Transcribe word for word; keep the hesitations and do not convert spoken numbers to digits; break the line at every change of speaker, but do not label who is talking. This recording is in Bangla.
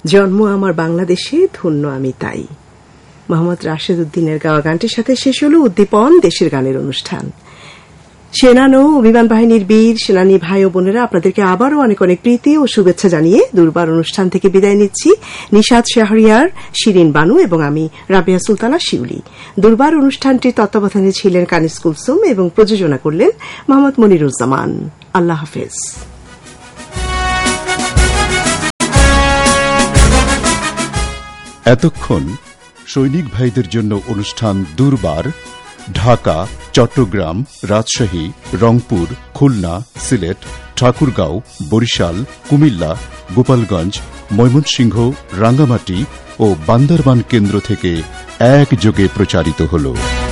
জন্ম আমার বাংলাদেশে, ধন্য আমি তাই। মোহাম্মদ রাশেদ উদ্দিনের গাওয়া গানটির সাথে শেষ হল উদ্দীপন দেশের গানের অনুষ্ঠান। সেনানো বিমান বাহিনীর বীর সেনানী ভাই ও বোনেরা, আপনাদেরকে আবারও অনেক অনেক প্রীতি ও শুভেচ্ছা জানিয়ে দুর্বার অনুষ্ঠান থেকে বিদায় নিচ্ছি। নিশাদ শাহরিয়ার, শিরিন বানু এবং আমি রাবেয়া সুলতানা শিউলি। দুর্বার অনুষ্ঠানটির তত্ত্বাবধানে ছিলেন কানিস কুলসুম এবং প্রযোজনা করলেন মোহাম্মদ মনিরুজ্জামান। আল্লাহ হাফেজ।
এতক্ষণ সৈনিক ভাইদের জন্য অনুষ্ঠান দুর্বার ঢাকা, চট্টগ্রাম, রাজশাহী, রংপুর, খুলনা, সিলেট, ঠাকুরগাঁও, বরিশাল, কুমিল্লা, গোপালগঞ্জ, ময়মনসিংহ, রাঙ্গামাটি ও বান্দরবান কেন্দ্র থেকে একযোগে প্রচারিত হল।